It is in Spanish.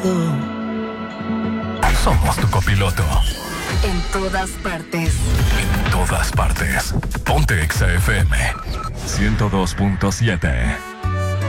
Somos tu copiloto. En todas partes. En todas partes. Ponte Exa FM 102.7.